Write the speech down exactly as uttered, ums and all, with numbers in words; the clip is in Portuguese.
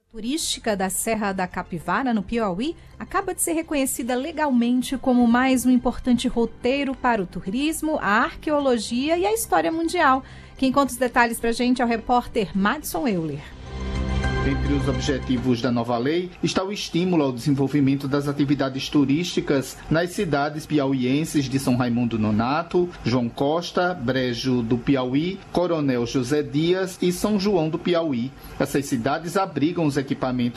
turística da Serra da Capivara, no Piauí, acaba de ser reconhecida legalmente como mais um importante roteiro para o turismo, a arqueologia e a história mundial. Quem conta os detalhes para a gente é o repórter Madison Euler. Entre os objetivos da nova lei está o estímulo ao desenvolvimento das atividades turísticas nas cidades piauienses de São Raimundo Nonato, João Costa, Brejo do Piauí, Coronel José Dias e São João do Piauí. Essas cidades abrigam os equipamentos